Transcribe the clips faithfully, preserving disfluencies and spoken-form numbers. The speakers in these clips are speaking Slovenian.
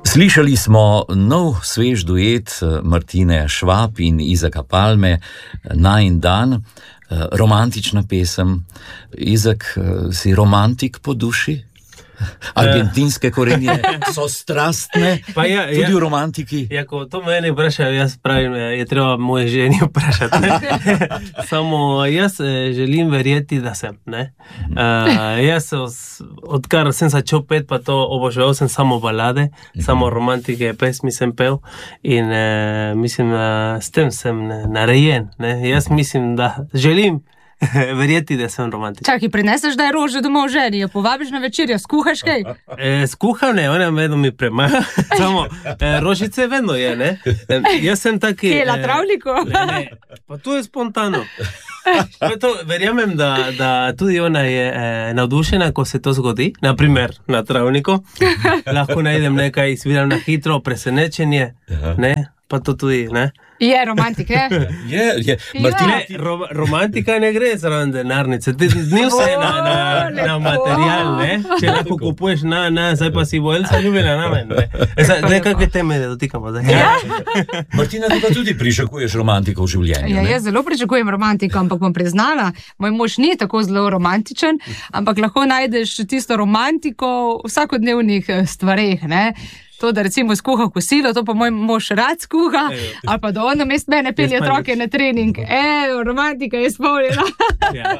Slišali smo nov svež duet Martine Švab in Izaka Palme, Najin dan, romantična pesem. Izak, si romantik po duši? Argentinske korenje so strastne, pa ja, tudi ja, v romantiki. Jako to mene vprašajo, jaz pravim, je treba moje ženi vprašati. Samo jaz želim verjeti, da sem. Ne? Uh, jaz odkar sem začel pet, pa to oboževal sem samo balade, uh-huh. samo romantike pesmi sem pel in uh, mislim, da s tem sem narejen. Ne? Jaz mislim, da želim verjeti, da sem romantičen. Čakaj, prineseš, da je rože domov ženi, jo povabiš na večerjo, skuhaš kaj? E, skuham ne, ona vedno mi premaha. Samo, e, rožice vedno je, ne? E, jaz sem taki... Kje, na travniku? Ne, ne, pa to je spontano. To, verjamem, da, da tudi ona je e, navdušena, ko se to zgodi, naprimer na travniku. Lahko najdem nekaj, izviram na hitro, presenečenje, ne? Pa to tudi, ne? Je romantik, je? Je, je. Martine, ro, romantika ne gre zraven denarnice. Ni vse na, na, na material, ne? Če lahko kupuješ na, na, zdaj pa si voljca ljubila na men, ne? Ne, kakve teme dotikamo zdaj. Ja. Martina, ti pa tudi pričakuješ romantiko v življenju, ja, ne? Jaz zelo pričakujem romantiko, ampak bom priznala, moj mož ni tako zelo romantičen, ampak lahko najdeš tisto romantiko v vsakodnevnih stvareh, ne? To, da recimo skuha kosilo, to pa moj mož rad skuha, ali pa da on namest mene pelje otroke na trening. Evo, romantika je spolnjena. Ja.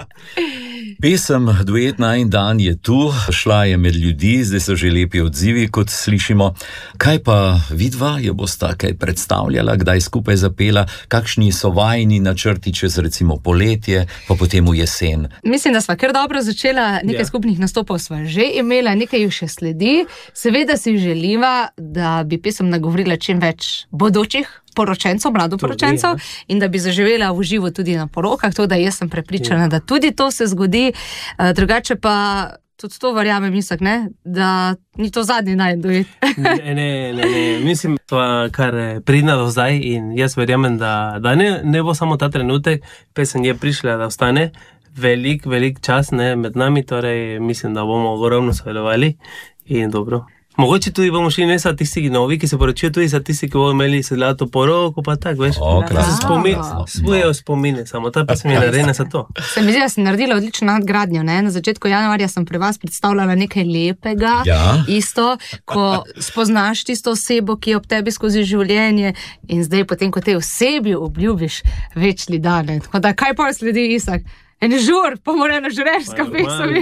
Pesem duet Najin dan je tu, šla je med ljudi, zdaj so že lepi odzivi, kot slišimo. Kaj pa vidva, jo bosta kaj predstavljala, kdaj skupaj zapela, kakšni so vajni načrti čez recimo poletje, pa potem v jesen? Mislim, da sva kar dobro začela, nekaj ja. skupnih nastopov sva že imela, nekaj jih še sledi. Seveda si želiva, da bi pesem nagovorila čim več bodočih poročencev, mladoporočencev in da bi zaživela v živo tudi na porokah, to da jaz sem prepričana, da tudi to se zgodi, drugače pa tudi to verjamem, Isak, ne, da ni to zadnji Najin duet. ne, ne, ne, ne, mislim, to kar pridna do zdaj in jaz verjamem, da, da ne, ne bo samo ta trenutek, pesem je prišla, da ostane velik, velik čas ne, med nami, torej mislim, da bomo ogromno sodelovali in dobro. Mogoče tudi bomo šli ne sa tisti novi, ki se poročijo, tudi sa tisti, ki bomo imeli sedlato poroko, pa tak, veš. O, se spomin, svoje spomine, samo ta pa se mi je narejena za to. Se mi zdi, da sem naredila odlično nadgradnjo, ne? Na začetku januarja sem pri vas predstavljala nekaj lepega, ja. isto, ko spoznaš tisto osebo, ki je ob tebi skozi življenje in zdaj potem, ko te osebi obljubiš večni dan. Tako da, kaj pa sledi, Isak? En žur, pa mora ena žurerska pesem.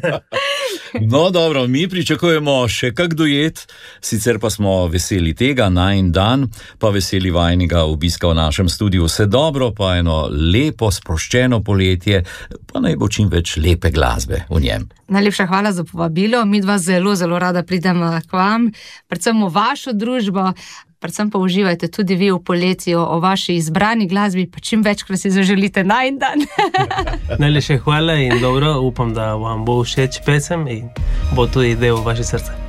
No, dobro, mi pričakujemo še kak duet, sicer pa smo veseli tega, Najin dan, pa veseli vajnega obiska v našem studiu. Vse dobro, pa eno lepo, sproščeno poletje, pa naj bo čim več lepe glasbe v njem. Najlepša hvala za povabilo, mi dva zelo, zelo rada pridemo k vam, predvsem v vašo družbo, predvsem pa uživajte tudi vi v poletju o vaši izbrani glasbi, pa čim večkrat si zaželite Najin dan. Najlepša hvala in dobro, upam, da vam bo všeč pesem in bo tudi del vaše srce.